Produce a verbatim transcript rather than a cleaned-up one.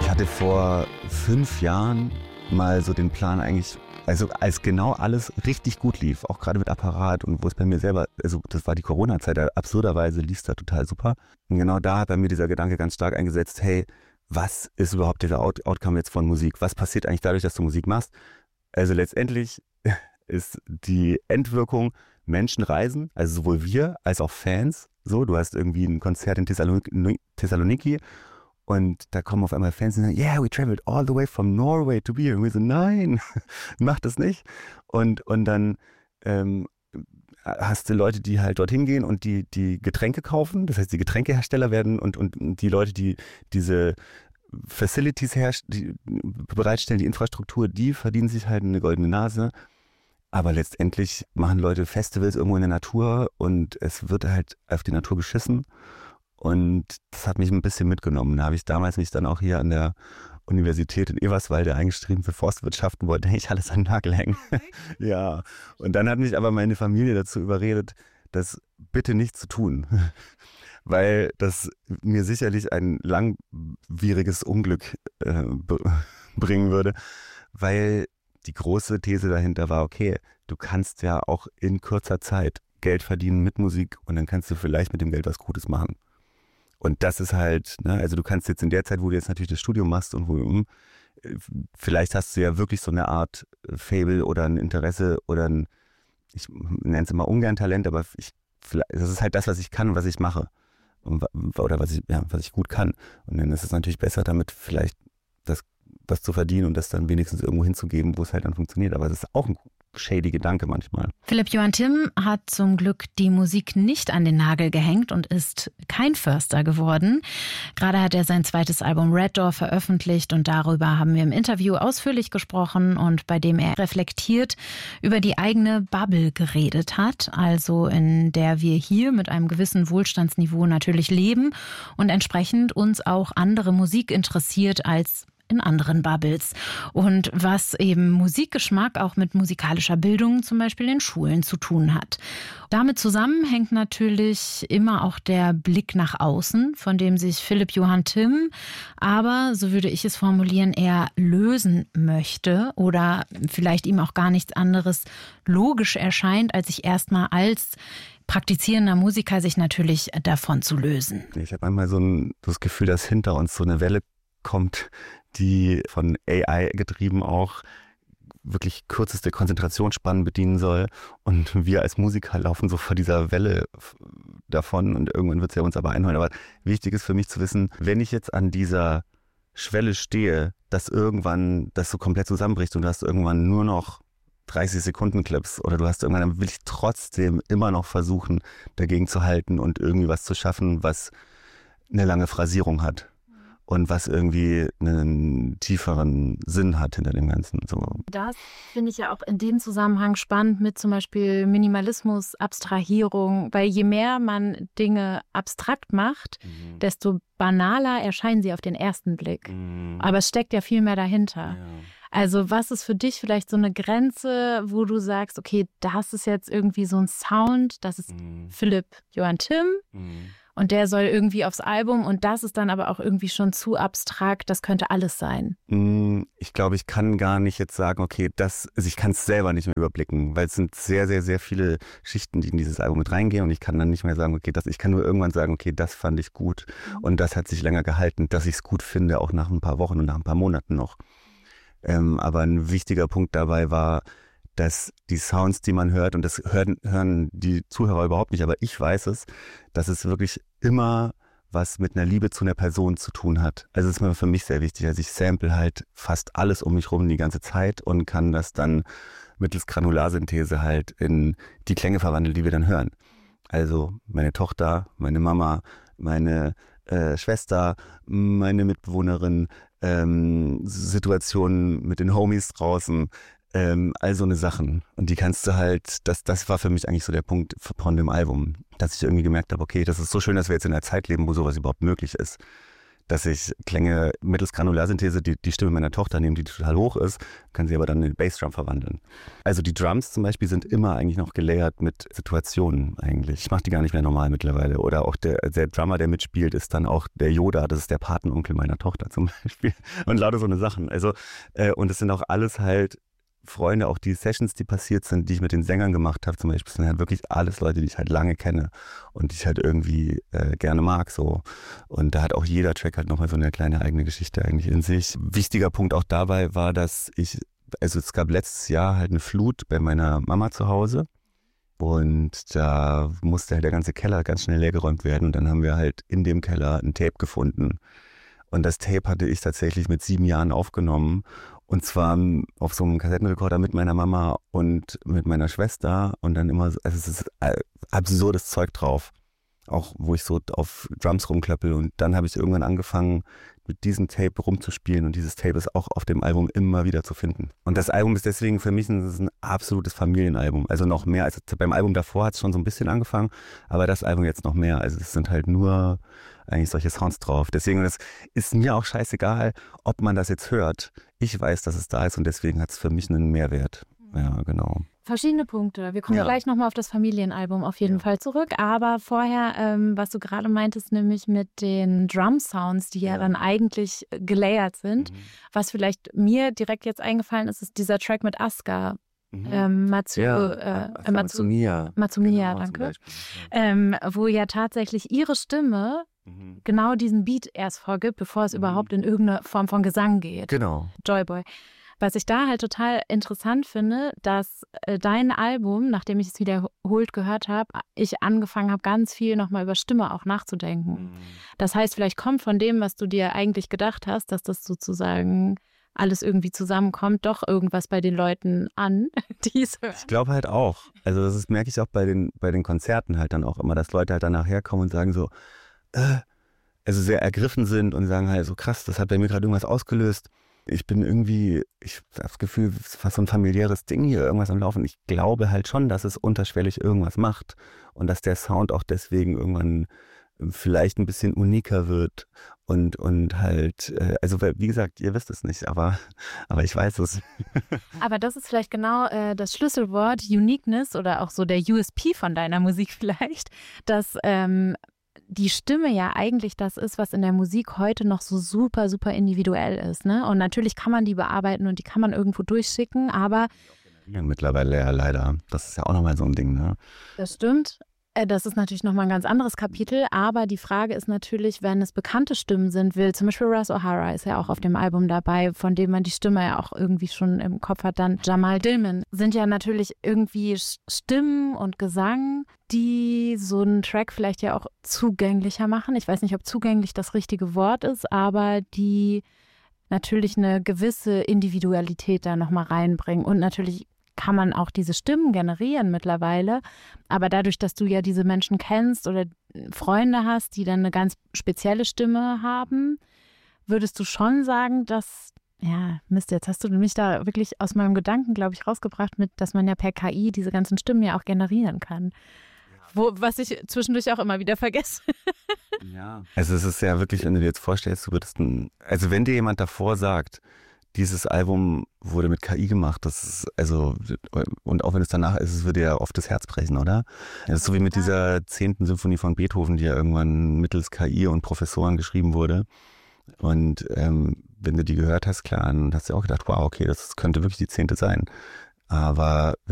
hatte vor fünf Jahren mal so den Plan eigentlich, also als genau alles richtig gut lief, auch gerade mit Apparat und wo es bei mir selber, also das war die Corona-Zeit, absurderweise lief es da total super. Und genau da hat bei mir dieser Gedanke ganz stark eingesetzt, hey, was ist überhaupt dieser Out- Outcome jetzt von Musik? Was passiert eigentlich dadurch, dass du Musik machst? Also letztendlich ist die Endwirkung, Menschen reisen, also sowohl wir als auch Fans. So, du hast irgendwie ein Konzert in Thessaloniki, Thessaloniki und da kommen auf einmal Fans und sagen, yeah, we traveled all the way from Norway to be here. Und wir so, nein, mach das nicht. Und, und dann ähm, hast du Leute, die halt dorthin gehen und die, die Getränke kaufen. Das heißt, die Getränkehersteller werden und, und die Leute, die diese Facilities herst- die bereitstellen, die Infrastruktur, die verdienen sich halt eine goldene Nase. Aber letztendlich machen Leute Festivals irgendwo in der Natur und es wird halt auf die Natur geschissen. Und das hat mich ein bisschen mitgenommen. Da habe ich damals mich dann auch hier an der Universität in Eberswalde eingeschrieben für Forstwirtschaft und wollte eigentlich alles an den Nagel hängen. Okay. Ja, und dann hat mich aber meine Familie dazu überredet, das bitte nicht zu tun. Weil das mir sicherlich ein langwieriges Unglück äh, b- bringen würde. Weil die große These dahinter war, okay, du kannst ja auch in kurzer Zeit Geld verdienen mit Musik und dann kannst du vielleicht mit dem Geld was Gutes machen. Und das ist halt, ne, also du kannst jetzt in der Zeit, wo du jetzt natürlich das Studium machst und wo, vielleicht hast du ja wirklich so eine Art Faible oder ein Interesse oder ein, ich nenne es immer ungern Talent, aber ich, das ist halt das, was ich kann und was ich mache. Und, oder was ich, ja, was ich gut kann. Und dann ist es natürlich besser, damit vielleicht das, das zu verdienen und das dann wenigstens irgendwo hinzugeben, wo es halt dann funktioniert. Aber es ist auch ein shady Gedanke manchmal. Philipp Johann Timm hat zum Glück die Musik nicht an den Nagel gehängt und ist kein Förster geworden. Gerade hat er sein zweites Album Red Door veröffentlicht und darüber haben wir im Interview ausführlich gesprochen und bei dem er reflektiert über die eigene Bubble geredet hat, also in der wir hier mit einem gewissen Wohlstandsniveau natürlich leben und entsprechend uns auch andere Musik interessiert als in anderen Bubbles. Und was eben Musikgeschmack auch mit musikalischer Bildung zum Beispiel in Schulen zu tun hat. Damit zusammen hängt natürlich immer auch der Blick nach außen, von dem sich Philipp Johann Timm aber, so würde ich es formulieren, eher lösen möchte oder vielleicht ihm auch gar nichts anderes logisch erscheint, als sich erstmal als praktizierender Musiker sich natürlich davon zu lösen. Ich habe einmal so ein, das Gefühl, dass hinter uns so eine Welle kommt, die von A I getrieben auch wirklich kürzeste Konzentrationsspannen bedienen soll. Und wir als Musiker laufen so vor dieser Welle davon und irgendwann wird es ja uns aber einholen. Aber wichtig ist für mich zu wissen, wenn ich jetzt an dieser Schwelle stehe, dass irgendwann das so komplett zusammenbricht und du hast irgendwann nur noch dreißig Sekunden Clips oder du hast irgendwann, dann will ich trotzdem immer noch versuchen, dagegen zu halten und irgendwie was zu schaffen, was eine lange Phrasierung hat. Und was irgendwie einen tieferen Sinn hat hinter dem Ganzen. So. Das finde ich ja auch in dem Zusammenhang spannend mit zum Beispiel Minimalismus, Abstrahierung, weil je mehr man Dinge abstrakt macht, mhm. desto banaler erscheinen sie auf den ersten Blick. Mhm. Aber es steckt ja viel mehr dahinter. Ja. Also was ist für dich vielleicht so eine Grenze, wo du sagst, okay, das ist jetzt irgendwie so ein Sound, das ist mhm. Philipp Johann Timm. Mhm. Und der soll irgendwie aufs Album und das ist dann aber auch irgendwie schon zu abstrakt, das könnte alles sein. Ich glaube, ich kann gar nicht jetzt sagen, okay, das, also ich kann es selber nicht mehr überblicken, weil es sind sehr, sehr, sehr viele Schichten, die in dieses Album mit reingehen und ich kann dann nicht mehr sagen, okay, das, ich kann nur irgendwann sagen, okay, das fand ich gut mhm. und das hat sich länger gehalten, dass ich es gut finde, auch nach ein paar Wochen und nach ein paar Monaten noch. Ähm, aber ein wichtiger Punkt dabei war, dass die Sounds, die man hört, und das hören, hören die Zuhörer überhaupt nicht, aber ich weiß es, dass es wirklich immer was mit einer Liebe zu einer Person zu tun hat. Also das ist mir für mich sehr wichtig. Also ich sample halt fast alles um mich rum die ganze Zeit und kann das dann mittels Granularsynthese halt in die Klänge verwandeln, die wir dann hören. Also meine Tochter, meine Mama, meine äh, Schwester, meine Mitbewohnerin, ähm, Situationen mit den Homies draußen, Ähm, all so eine Sachen. Und die kannst du halt, das, das war für mich eigentlich so der Punkt von dem Album, dass ich irgendwie gemerkt habe, okay, das ist so schön, dass wir jetzt in einer Zeit leben, wo sowas überhaupt möglich ist. dass ich Klänge mittels Granularsynthese, die, die Stimme meiner Tochter nehme, die total hoch ist, kann sie aber dann in Bassdrum verwandeln. Also die Drums zum Beispiel sind immer eigentlich noch gelayert mit Situationen eigentlich. Ich mache die gar nicht mehr normal mittlerweile. Oder auch der, der Drummer, der mitspielt, ist dann auch der Yoda, das ist der Patenonkel meiner Tochter zum Beispiel. Und lauter so eine Sachen. Also, äh, und es sind auch alles halt Freunde, auch die Sessions, die passiert sind, die ich mit den Sängern gemacht habe zum Beispiel, sind halt wirklich alles Leute, die ich halt lange kenne und die ich halt irgendwie äh, gerne mag so. Und da hat auch jeder Track halt nochmal so eine kleine eigene Geschichte eigentlich in sich. Wichtiger Punkt auch dabei war, dass ich, also es gab letztes Jahr halt eine Flut bei meiner Mama zu Hause und da musste halt der ganze Keller ganz schnell leergeräumt werden und dann haben wir halt in dem Keller ein Tape gefunden. Und das Tape hatte ich tatsächlich mit sieben Jahren aufgenommen. Und zwar auf so einem Kassettenrekorder mit meiner Mama und mit meiner Schwester. Und dann immer, also es ist absurdes Zeug drauf. Auch wo ich so auf Drums rumklappel. Und dann habe ich irgendwann angefangen, mit diesem Tape rumzuspielen. Und dieses Tape ist auch auf dem Album immer wieder zu finden. Und das Album ist deswegen für mich ein, ein absolutes Familienalbum. Also noch mehr. Also beim Album davor hat es schon so ein bisschen angefangen. Aber das Album jetzt noch mehr. Also es sind halt nur eigentlich solche Sounds drauf. Deswegen das ist mir auch scheißegal, ob man das jetzt hört. Ich weiß, dass es da ist und deswegen hat es für mich einen Mehrwert. Ja, genau. Verschiedene Punkte. Wir kommen ja. gleich nochmal auf das Familienalbum auf jeden ja. Fall zurück. Aber vorher, ähm, was du gerade meintest, nämlich mit den Drum-Sounds, die ja, ja dann eigentlich gelayert sind. Mhm. Was vielleicht mir direkt jetzt eingefallen ist, ist dieser Track mit Aska. Mhm. Ähm, Matsu, ja, äh, äh, Matsumiya. Matsumiya, genau, danke. Ähm, wo ja tatsächlich ihre Stimme mhm. genau diesen Beat erst vorgibt, bevor es mhm. überhaupt in irgendeine Form von Gesang geht. Genau. Joyboy. Was ich da halt total interessant finde, dass äh, dein Album, nachdem ich es wiederholt gehört habe, ich angefangen habe, ganz viel nochmal über Stimme auch nachzudenken. Mhm. Das heißt, vielleicht kommt von dem, was du dir eigentlich gedacht hast, dass das sozusagen alles irgendwie zusammenkommt, doch irgendwas bei den Leuten an, die es hören. Ich glaube halt auch. Also das ist, merke ich auch bei den, bei den Konzerten halt dann auch immer, dass Leute halt danach herkommen und sagen so, äh, also sehr ergriffen sind und sagen halt so, krass, das hat bei mir gerade irgendwas ausgelöst. Ich bin irgendwie, ich habe das Gefühl, es ist fast so ein familiäres Ding hier, irgendwas am Laufen. Ich glaube halt schon, dass es unterschwellig irgendwas macht und dass der Sound auch deswegen irgendwann vielleicht ein bisschen uniker wird und, und halt, also wie gesagt, ihr wisst es nicht, aber, aber ich weiß es. Aber das ist vielleicht genau äh, das Schlüsselwort, Uniqueness oder auch so der U S P von deiner Musik vielleicht, dass ähm, die Stimme ja eigentlich das ist, was in der Musik heute noch so super, super individuell ist, ne? Und natürlich kann man die bearbeiten und die kann man irgendwo durchschicken, aber mittlerweile ja leider. Das ist ja auch nochmal so ein Ding, ne? Das stimmt. Das ist natürlich nochmal ein ganz anderes Kapitel, aber die Frage ist natürlich, wenn es bekannte Stimmen sind, will zum Beispiel Russ O'Hara ist ja auch auf dem Album dabei, von dem man die Stimme ja auch irgendwie schon im Kopf hat, dann Jamal Dillman, sind ja natürlich irgendwie Stimmen und Gesang, die so einen Track vielleicht ja auch zugänglicher machen. Ich weiß nicht, ob zugänglich das richtige Wort ist, aber die natürlich eine gewisse Individualität da nochmal reinbringen und natürlich kann man auch diese Stimmen generieren mittlerweile. Aber dadurch, dass du ja diese Menschen kennst oder Freunde hast, die dann eine ganz spezielle Stimme haben, würdest du schon sagen, dass, ja, Mist, jetzt hast du mich da wirklich aus meinem Gedanken, glaube ich, rausgebracht, mit, dass man ja per K I diese ganzen Stimmen ja auch generieren kann. Wo, was ich zwischendurch auch immer wieder vergesse. Ja. Also es ist ja wirklich, wenn du dir jetzt vorstellst, du würdest ein, also wenn dir jemand davor sagt, dieses Album wurde mit K I gemacht, das ist, also, und auch wenn es danach ist, es würde ja oft das Herz brechen, oder? Das ist so wie mit dieser zehnten Symphonie von Beethoven, die ja irgendwann mittels K I und Professoren geschrieben wurde. Und ähm, wenn du die gehört hast, klar, dann hast du auch gedacht, wow, okay, das könnte wirklich die zehnte sein. Aber